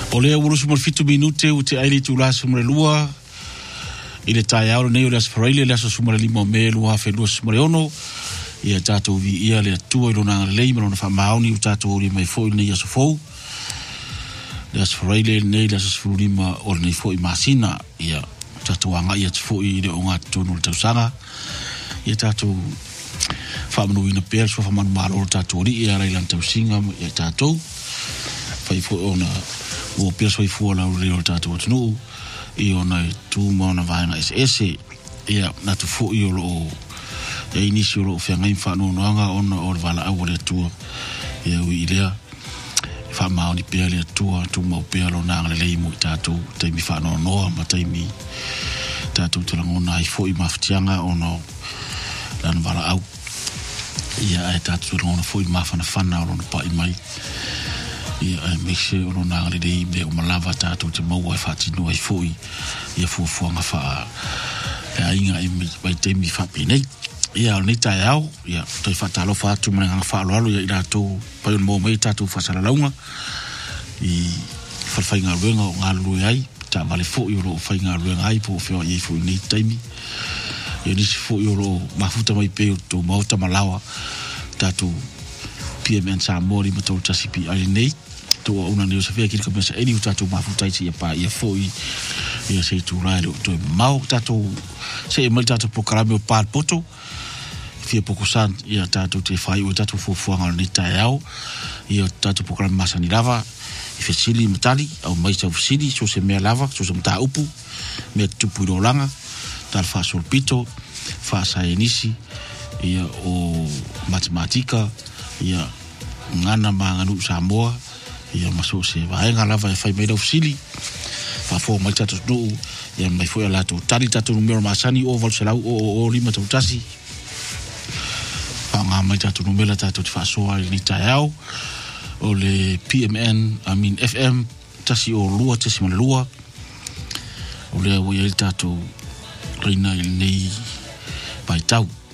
O lea urusu mo fitu minute u te airi tu la sumre lua. I le tai auro nei o le asfaraile le aso sumre lima o me lua fe lua sumre ono. Ia tātou vi ia le atua i lona lei ma lona whamaoni u tātou ori mai fo i nei aso fou. Le asfaraile nei le aso sumre lima o nei fo i masina. Ia tātou anga ia fo i le o ngā tonu le tausanga. Ia tātou whamanu ina pēr so whamanu mālo tātou ori ia rai lan tausinga ia tātou. Whai fo ona o pia soi fuala o reo tātou atunu i ona tū mauna vaina SS ia natu fo i o lo ia inisi o lo whiangai whanau noanga ona o wala au le tua ia ui ilea whamao ni pia le tua tū mau pia lo nanga le leimu i tātou taimi whanau noa ma taimi tātou talangona i fo i mawhitianga ona lana wala au ia ai tātou talangona fo i mawhana whana o lona pa i mai ia make sure ono na ngale dei me o malava tātou te mau ai whatinu ai fui ia fuafuanga wha e inga i mai teimi whapi nei ia o nei tai au ia toi whatalo whatu mana nganga whaaloalo ia i rātou pai on mō mei tātou whasara launga i whalwhai ngā ruenga o ngā lue ai tā vale fui o lo whai ngā ruenga ai po whio i fui nei teimi ia nisi fui o lo mafuta mai peo tō mauta malawa tātou PMN sa mori ma tau tasipi ai nei to una ni se fia ki ka mesa eni utatu mafutai ia pa ia foi ia sei tu railo to mau tatu sei mal tatu programa o par poto fia pokusan ia tatu te fai o tatu fofuanga ni taiao ia tatu programa masani lava i fesili metali au mai sa fesili so se me lava so se mta upu me tupu do langa tal fa sol pito fa sa inisi ia o matematika ia ngana manganu Samoa ia maso se vaenga lava e fai mai do fsili fa fo mai tatu no ia mai foi ala to tali tatu numero masani o vol selau o lima to tasi fa nga mai tatu numero tatu fa so ai ni taiao o le PMN FM tasi o lua tasi ma lua o le o ia tatu reina nei pai tau